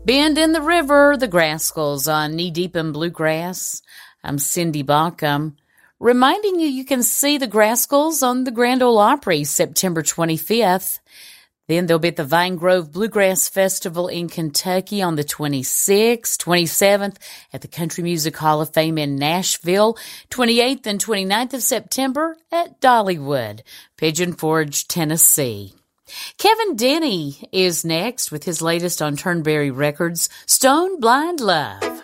Bend in the River, the Grascals on Knee Deep in Bluegrass. I'm Cindy Baucom, reminding you can see the Grascals on the Grand Ole Opry September 25th. Then they'll be at the Vine Grove Bluegrass Festival in Kentucky on the 26th, 27th at the Country Music Hall of Fame in Nashville, 28th and 29th of September at Dollywood, Pigeon Forge, Tennessee. Kevin Denny is next with his latest on Turnberry Records, Stone Blind Love.